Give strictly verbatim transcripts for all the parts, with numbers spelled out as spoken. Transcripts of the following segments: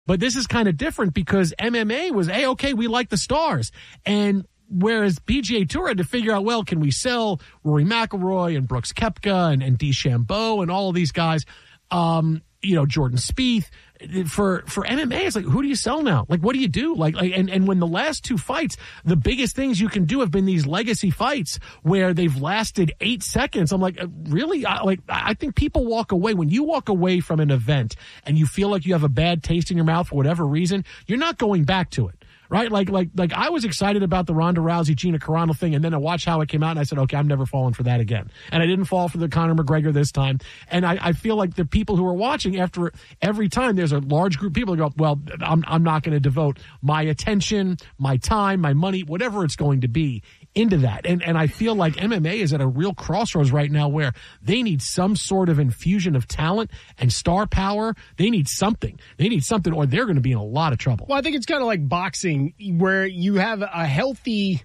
But this is kind of different because M M A was, hey, okay, we like the stars. And whereas P G A Tour had to figure out, well, can we sell Rory McIlroy and Brooks Koepka and, and DeChambeau and all of these guys, um, you know, Jordan Spieth. For for M M A, it's like, who do you sell now? Like, what do you do? Like, like and, and when the last two fights, the biggest things you can do have been these legacy fights where they've lasted eight seconds. I'm like, really? I, like, I think people walk away. When you walk away from an event and you feel like you have a bad taste in your mouth for whatever reason, you're not going back to it. Right? Like, like, like I was excited about the Ronda Rousey, Gina Carano thing, and then I watched how it came out, and I said, okay, I'm never falling for that again. And I didn't fall for the Conor McGregor this time. And I, I feel like the people who are watching, after every time, there's a large group of people who go, well, I'm, I'm not going to devote my attention, my time, my money, whatever it's going to be, into that. And and I feel like M M A is at a real crossroads right now where they need some sort of infusion of talent and star power. They need something. They need something, or they're going to be in a lot of trouble. Well, I think it's kind of like boxing, where you have a healthy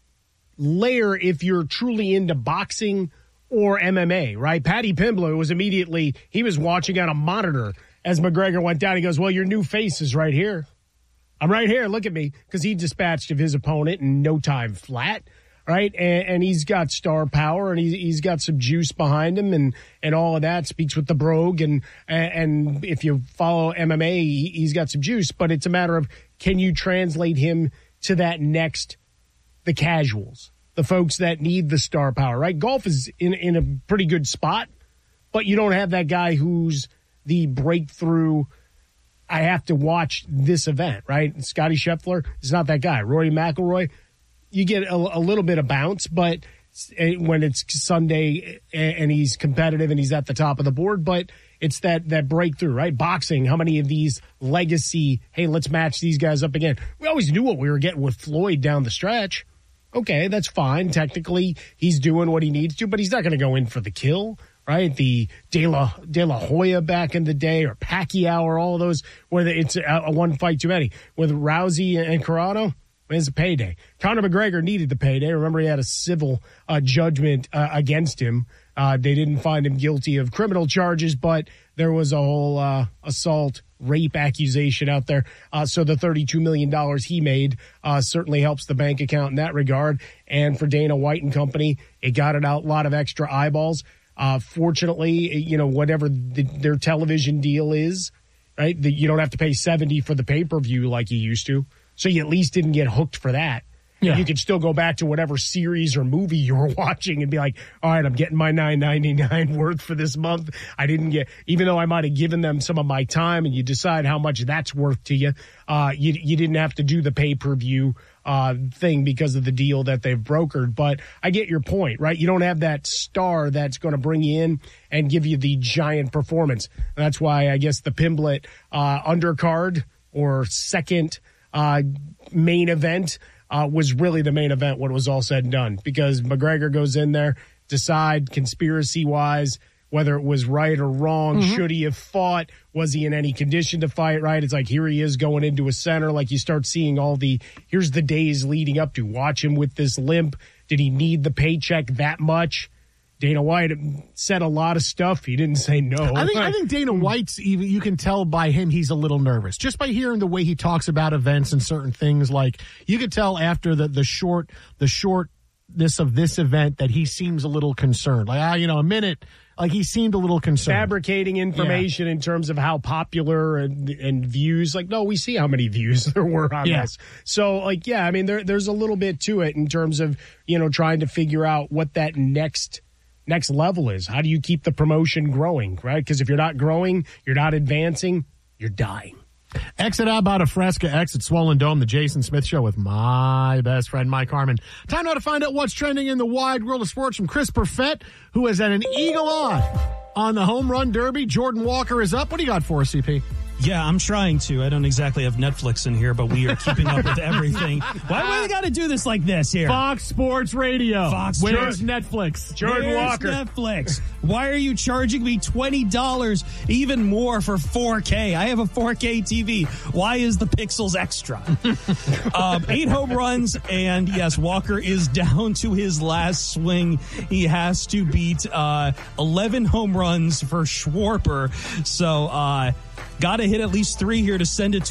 layer if you're truly into boxing or M M A, right? Paddy Pimblett was immediately, he was watching on a monitor as McGregor went down. He goes, well, your new face is right here. I'm right here. Look at me. Because he dispatched of his opponent in no time flat, right? And, and he's got star power, and he's, he's got some juice behind him, and, and all of that. Speaks with the brogue. And, and if you follow M M A, he's got some juice. But it's a matter of, can you translate him to that next, the casuals, the folks that need the star power, right? Golf is in, in a pretty good spot, but you don't have that guy who's the breakthrough, I have to watch this event, right? Scotty Scheffler is not that guy. Rory McIlroy, you get a, a little bit of bounce, but when it's Sunday and he's competitive and he's at the top of the board, but it's that, that breakthrough, right? Boxing, how many of these legacy, hey, let's match these guys up again. We always knew what we were getting with Floyd down the stretch. Okay, that's fine. Technically, he's doing what he needs to, but he's not going to go in for the kill. Right, the De La, De La Hoya back in the day, or Pacquiao, or all of those, where it's a, a one fight too many. With Rousey and Carano, it's a payday. Conor McGregor needed the payday. Remember, he had a civil uh, judgment uh, against him. Uh, they didn't find him guilty of criminal charges, but there was a whole uh, assault, rape accusation out there. Uh, so the thirty-two million dollars he made uh, certainly helps the bank account in that regard. And for Dana White and company, it got it out a lot of extra eyeballs. Uh, fortunately, you know, whatever the, their television deal is, right, the, you don't have to pay seventy for the pay-per-view like you used to. So you at least didn't get hooked for that. Yeah. You could still go back to whatever series or movie you were watching and be like, all right, I'm getting my nine ninety-nine worth for this month. I didn't get, even though I might have given them some of my time, and you decide how much that's worth to you, uh, you, you didn't have to do the pay-per-view uh, thing because of the deal that they've brokered. But I get your point, right? You don't have that star that's going to bring you in and give you the giant performance. That's why I guess the Pimblett uh, undercard or second uh, main event Uh, was really the main event when it was all said and done, because McGregor goes in there, decide conspiracy-wise whether it was right or wrong. Mm-hmm. Should he have fought? Was he in any condition to fight, right? It's like, here he is going into a center. Like, you start seeing all the, here's the days leading up to. Watch him with this limp. Did he need the paycheck that much? Dana White said a lot of stuff. He didn't say no. I think I think Dana White's even, you can tell by him he's a little nervous just by hearing the way he talks about events and certain things. Like, you could tell after the the short the shortness of this event that he seems a little concerned. Like, ah, you know, a minute. Like, he seemed a little concerned. Fabricating information yeah. in terms of how popular and, and views. Like, no, we see how many views there were on yeah. this. So, like, yeah, I mean, there there's a little bit to it in terms of, you know, trying to figure out what that next next level is. How do you keep the promotion growing, right? Because if you're not growing, you're not advancing, you're dying. Exit out about a Fresca, exit Swollen Dome, the Jason Smith Show with my best friend, Mike Harmon. Time now to find out what's trending in the wide world of sports from Chris Perfett, who has had an eagle eye on the home run derby. Jordan Walker is up. What do you got for us, C P? Yeah, I'm trying to. I don't exactly have Netflix in here, but we are keeping up with everything. Why do we got to do this like this here? Fox Sports Radio. Fox. Where's Netflix? Jordan Where's Walker. Netflix. Why are you charging me twenty dollars even more for four K? I have a four K T V. Why is the pixels extra? um, eight home runs, and yes, Walker is down to his last swing. He has to beat uh, eleven home runs for Schwarber. So, uh, Got to hit at least three here to send it to